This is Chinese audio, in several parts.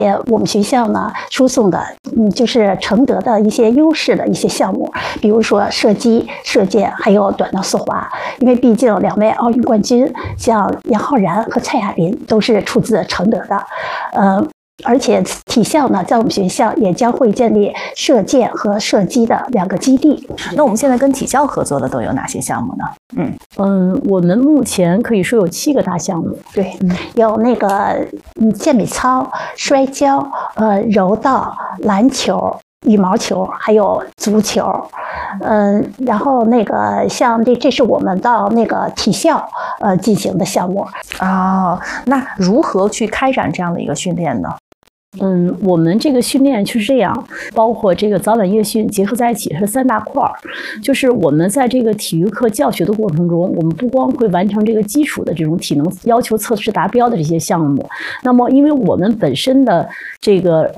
我们学校呢输送的，就是承德的一些优势的一些项目，比如说射击、射箭，还有短道速滑。因为毕竟2位奥运冠军，像杨浩然和蔡雅琳都是出自承德的，而且体校呢，在我们学校也将会建立射箭和射击的2个基地。 那我们现在跟体校合作的都有哪些项目呢？ 我们目前可以说有7个大项目。对，有那个健美操、摔跤、柔道、篮球、羽毛球，还有足球。然后那个像这是我们到那个体校进行的项目。 那如何去开展这样的一个训练呢？ 我们这个训练就是这样，包括这个早晚夜训结合在一起是3大块儿。就是我们在这个体育课教学的过程中，我们不光会完成这个基础的这种体能要求测试达标的这些项目，那么因为我们本身的这个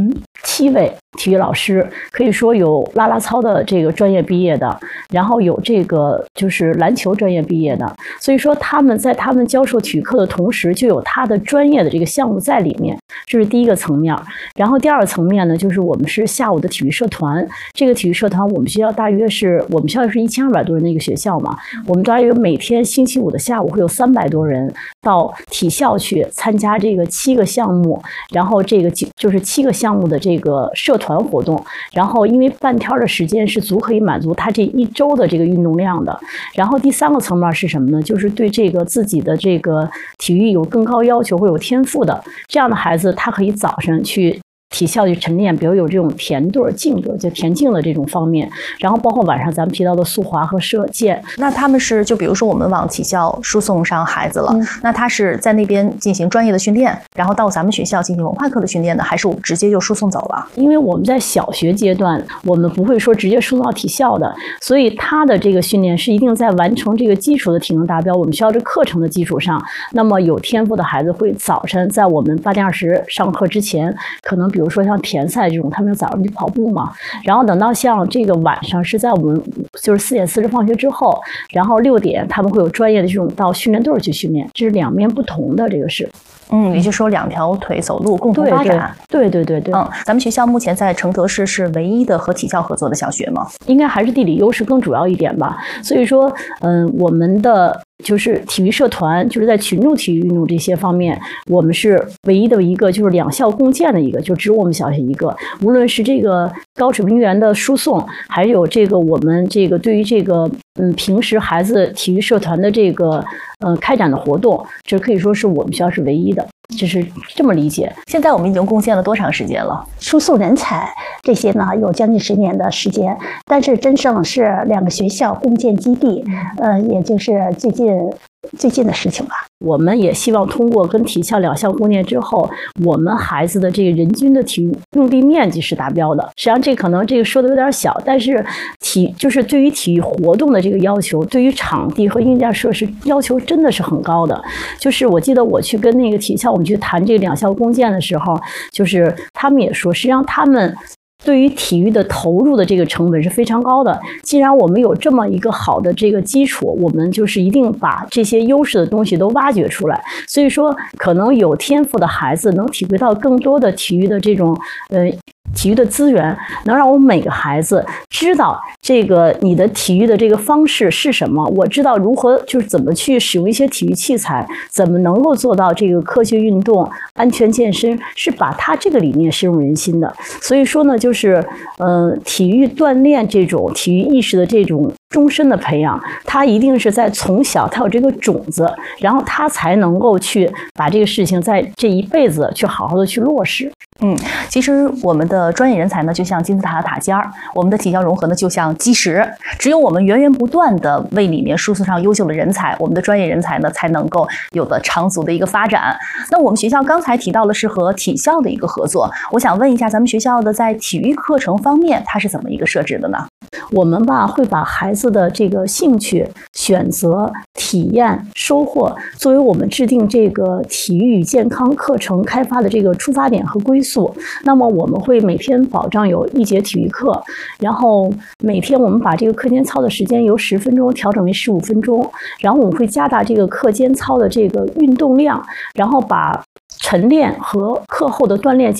7位体育老师，可以说有啦啦操的这个专业毕业的，然后有这个就是篮球专业毕业的，所以说他们在他们教授体育课的同时，就有他的专业的这个项目在里面，这是第一个层面。然后第2个层面呢，就是我们是下午的体育社团。这个体育社团，我们学校大约是我们学校是1200多人的一个学校嘛，我们大约每天星期5的下午会有300多人到体校去参加这个7个项目，然后这个就是7个项目的这个社团活动。然后因为半天的时间是足可以满足他这1周的这个运动量的。然后第3个层面是什么呢？就是对这个自己的这个体育有更高要求或有天赋的这样的孩子，他可以早上去体校去晨练，比如有这种田队、径队，就田径的这种方面，然后包括晚上咱们提到的速滑和射箭。 那他们是就比如说我们往体校输送上孩子了，那他是在那边进行专业的训练，然后到咱们学校进行文化课的训练呢，还是我们直接就输送走了？ 因为我们在小学阶段，我们不会说直接输送到体校的，所以他的这个训练是一定在完成这个基础的体能达标，我们学校这课程的基础上。那么有天赋的孩子会早晨在我们8点20上课之前，可能比如说像田赛这种，他们早上去跑步嘛，然后等到像这个晚上是在我们就是4点40放学之后，然后6点他们会有专业的这种到训练队去训练，这是2面不同的，这个是。 也就是说2条腿走路共同发展。 对。 咱们学校目前在承德市是唯一的和体校合作的小学吗？ 应该还是地理优势更主要一点吧。所以说，我们的就是体育社团，就是在群众体育运动这些方面，我们是唯一的一个，就是2校共建的一个，就只有我们小学一个。无论是这个高水平员的输送，还有这个我们这个对于这个平时孩子体育社团的这个开展的活动，这可以说是我们学校是唯一的。就是这么理解。 现在我们已经贡献了多长时间了？ 输送人才这些呢，有将近10年的时间，但是真正是2个学校共建基地，也就是最近的事情吧。我们也希望通过跟体校2校共建之后，我们孩子的这个人均的体育用地面积是达标的。实际上这可能这个说的有点小，但是就是对于体育活动的这个要求，对于场地和硬件设施要求真的是很高的。就是我记得我去跟那个体校我们去谈这个2校共建的时候，就是他们也说，实际上他们对于体育的投入的这个成本是非常高的。既然我们有这么一个好的这个基础，我们就是一定把这些优势的东西都挖掘出来。所以说，可能有天赋的孩子能体会到更多的体育的这种体育的资源，能让我们每个孩子知道这个你的体育的这个方式是什么，我知道如何就是怎么去使用一些体育器材，怎么能够做到这个科学运动、安全健身，是把它这个理念深入人心的。所以说呢，就是体育锻炼这种体育意识的这种终身的培养，它一定是在从小它有这个种子，然后它才能够去把这个事情在这一辈子去好好的去落实。 其实我们的专业人才呢，就像金字塔的塔尖儿；我们的体校融合呢，就像基石。只有我们源源不断的为里面输送上优秀的人才，我们的专业人才呢，才能够有的长足的一个发展。那我们学校刚才提到的是和体校的一个合作，我想问一下，咱们学校的在体育课程方面，它是怎么一个设置的呢？ 我们会把孩子的这个兴趣、选择、体验、收获作为我们制定这个体育与健康课程开发的这个出发点和归宿。那么我们会每天保障有1节体育课，然后每天我们把这个课间操的时间由10分钟调整为15分钟，然后我们会加大这个课间操的这个运动量，然后把晨练和课后的锻炼